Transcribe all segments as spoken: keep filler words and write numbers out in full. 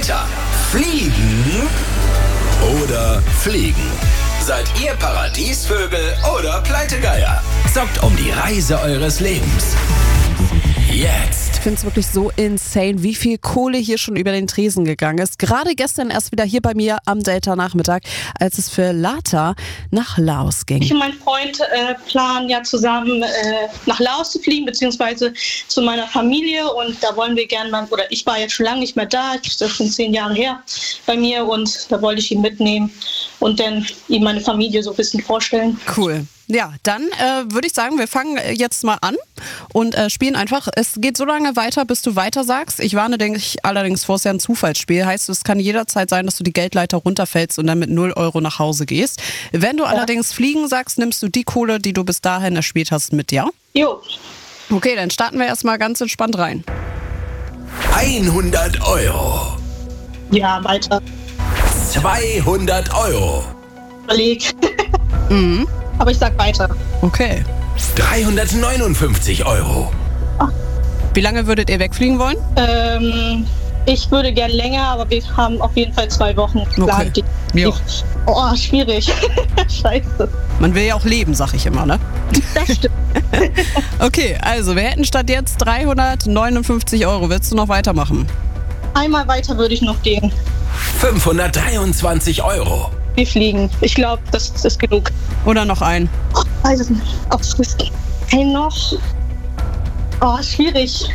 Delta. Fliegen oder fliegen? Seid ihr Paradiesvögel oder Pleitegeier? Zockt um die Reise eures Lebens. Jetzt. Ich finde es wirklich so insane, wie viel Kohle hier schon über den Tresen gegangen ist. Gerade gestern erst wieder hier bei mir am Delta-Nachmittag, als es für Lata nach Laos ging. Ich und mein Freund äh, planen ja zusammen äh, nach Laos zu fliegen, beziehungsweise zu meiner Familie. Und da wollen wir gerne mal, oder ich war jetzt schon lange nicht mehr da, das ist schon zehn Jahre her bei mir. Und da wollte ich ihn mitnehmen und dann ihm meine Familie so ein bisschen vorstellen. Cool. Ja, dann äh, würde ich sagen, wir fangen jetzt mal an und äh, spielen einfach. Es geht so lange weiter, bis du weiter sagst. Ich warne dich allerdings vor, es ist ja ein Zufallsspiel. Heißt, es kann jederzeit sein, dass du die Geldleiter runterfällst und dann mit null Euro nach Hause gehst. Wenn du ja. allerdings fliegen sagst, nimmst du die Kohle, die du bis dahin erspielt hast, mit, ja? Jo. Okay, dann starten wir erstmal ganz entspannt rein. hundert Euro. Ja, weiter. zweihundert Euro. Überleg. Mhm. Aber ich sag weiter. Okay. dreihundertneunundfünfzig Euro. Ach. Wie lange würdet ihr wegfliegen wollen? Ähm, ich würde gern länger, aber wir haben auf jeden Fall zwei Wochen geplant. Okay. Jo. Oh, schwierig. Scheiße. Man will ja auch leben, sag ich immer, ne? Das stimmt. Okay, also wir hätten statt jetzt dreihundertneunundfünfzig Euro. Willst du noch weitermachen? Einmal weiter würde ich noch gehen. fünfhundertdreiundzwanzig Euro. Wir fliegen. Ich glaube, das ist genug. Oder noch ein? Oh, weiß es nicht. Aufs Risky. Ein noch. Oh, schwierig.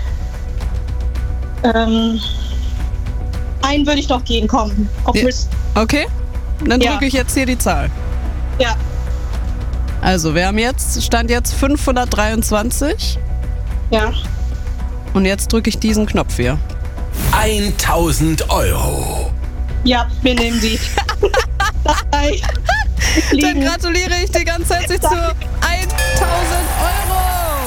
Ähm, einen würde ich noch gehen, kommen. Auf Ja. Risk. Okay, dann Ja. drücke ich jetzt hier die Zahl. Ja. Also wir haben jetzt, Stand jetzt fünfhundertdreiundzwanzig Ja. und jetzt drücke ich diesen Knopf hier. tausend Euro. Ja, wir nehmen sie. Bye. Wir Dann fliegen. gratuliere ich dir ganz herzlich zu tausend Euro.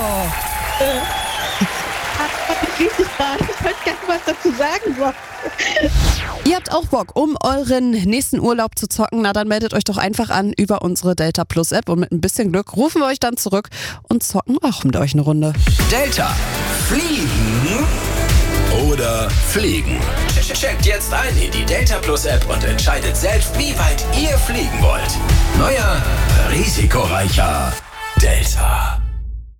Ich weiß gar nicht, was dazu sagen soll. Ihr habt auch Bock, um euren nächsten Urlaub zu zocken? Na, dann meldet euch doch einfach an über unsere Delta Plus App und mit ein bisschen Glück rufen wir euch dann zurück und zocken auch mit euch eine Runde. Delta. Fliegen oder fliegen? Checkt jetzt ein in die Delta Plus App und entscheidet selbst, wie weit ihr fliegen wollt. Neuer, risikoreicher Delta.